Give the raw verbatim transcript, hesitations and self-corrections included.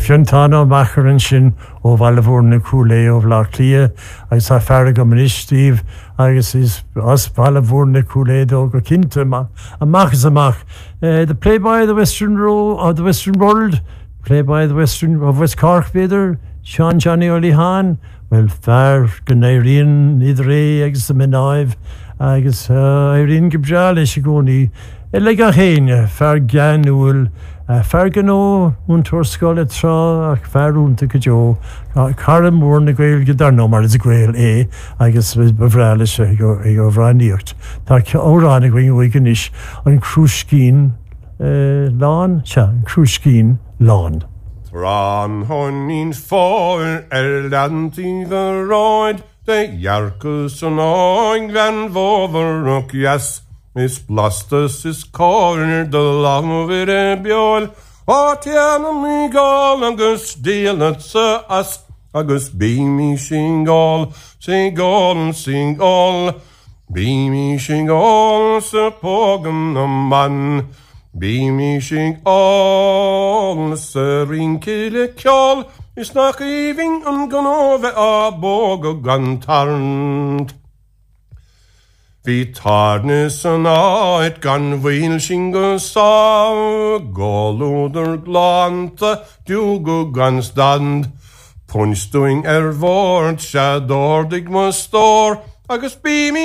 Fiantano Macaron sin ó Valavour na Coolé ó Vlachlia agus a ferra go manis Steve agus is os Valavour na Coolé do go Kinta ma a machas amach uh, the play by the Western Row of the Western World play by the Western of West Cork Bidder Sean Johnny Olihan well fair Gnairin Idre agus the Menaive agus uh, Irene Gibral is goni Elega Hain fair Ganul Fergano un torscoile tra ach ferúnta go jo Caram mór na gael gyda'r no mar is a gael e agus befrele se i go vraniacht ta órán a gwyng wyganish an crwsgin lán cha crwsgin lán Tran hon in fór er land i the roid de jarkus an oing van vover och jas Miss Blastus is corner the lam of it a bjol O tiana mi gal agus dealnut us agus be me sing all sing all sing all be me sing all se pogan a man be me sing all se rinkele kjol is nach even an gan over a bog og gantarnt Vi tarnes an ait gan vil shingo sa Goloder glanta dugo gan stand Punstuing er vort shadordig mustor agus be me